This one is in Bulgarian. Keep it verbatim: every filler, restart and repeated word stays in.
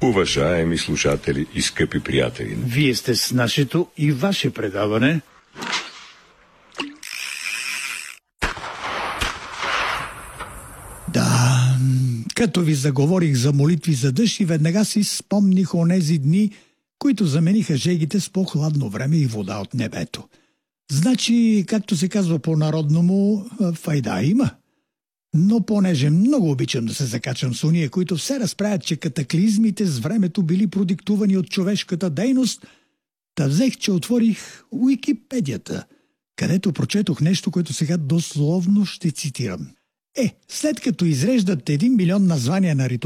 Уважаеми слушатели и скъпи приятели, вие сте с нашето и ваше предаване Да, като ви заговорих за молитви за дъжд и веднага си спомних онези дни, които замениха жегите с по-хладно време и вода от небето. Значи, както се казва по-народному, файда има. Но понеже много обичам да се закачам с уния, които все разправят, че катаклизмите с времето били продиктувани от човешката дейност, та взех, че отворих Уикипедията, където прочетох нещо, което сега дословно ще цитирам. Е, след като изреждат един милион названия на ритуали,